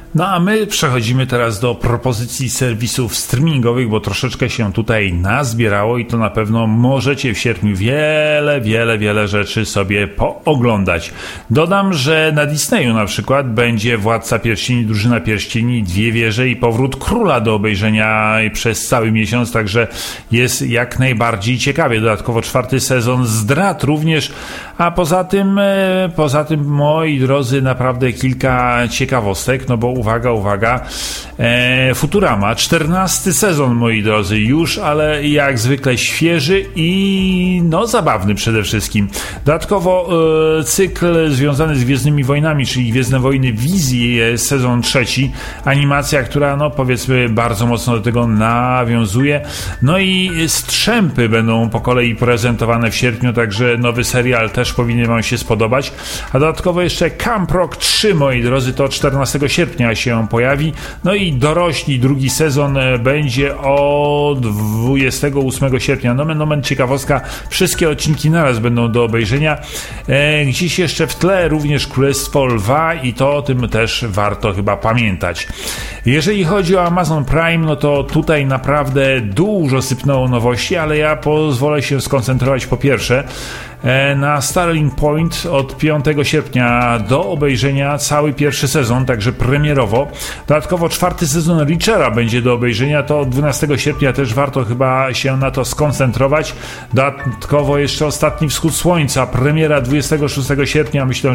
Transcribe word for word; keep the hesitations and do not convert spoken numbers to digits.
No a my przechodzimy teraz do propozycji serwisów streamingowych, bo troszeczkę się tutaj nazbierało i to na pewno możecie w sierpniu wiele, wiele, wiele rzeczy sobie pooglądać. Dodam, że na Disneyu na przykład będzie Władca Pierścieni, Drużyna Pierścieni, Dwie Wieże i Powrót Króla do obejrzenia przez cały miesiąc, także jest jak najbardziej ciekawie. Dodatkowo czwarty sezon Zdrad również, a poza tym, poza tym moi drodzy, naprawdę kilka ciekawostek, no bo uwaga, uwaga, e, Futurama, czternasty sezon, moi drodzy, już, ale jak zwykle świeży i no zabawny przede wszystkim. Dodatkowo e, cykl związany z Gwiezdnymi Wojnami, czyli Gwiezdne Wojny Wizji, sezon trzeci, animacja, która no powiedzmy bardzo mocno do tego nawiązuje. No i Strzępy będą po kolei prezentowane w sierpniu, także nowy serial też powinien wam się spodobać. A dodatkowo jeszcze Camp Rock trzy, moi drodzy, to czternastego sierpnia się pojawi. No i Dorośli, drugi sezon będzie o dwudziestego ósmego sierpnia. Nomen, nomen, ciekawostka, wszystkie odcinki naraz będą do obejrzenia. E, gdzieś jeszcze w tle również Królestwo Lwa i to o tym też warto chyba pamiętać. Jeżeli chodzi o Amazon Prime, no to tutaj naprawdę dużo sypnęło nowości, ale ja pozwolę się skoncentrować po pierwsze na Starling Point od piątego sierpnia do obejrzenia cały pierwszy sezon, także premierowo. Dodatkowo czwarty sezon Reachera będzie do obejrzenia, to od dwunastego sierpnia też warto chyba się na to skoncentrować. Dodatkowo jeszcze Ostatni Wschód Słońca, premiera dwudziestego szóstego sierpnia, myślę,